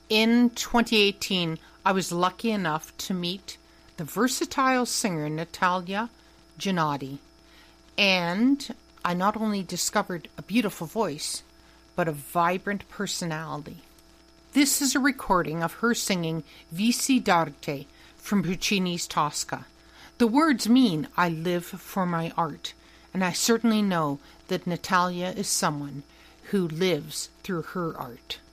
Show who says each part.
Speaker 1: In 2018, I was lucky enough to meet the versatile singer Natalia Gennady, and I not only discovered a beautiful voice, but a vibrant personality. This is a recording of her singing Vici d'arte from Puccini's Tosca. The words mean I live for my art, and I certainly know that Natalia is someone who lives through her art.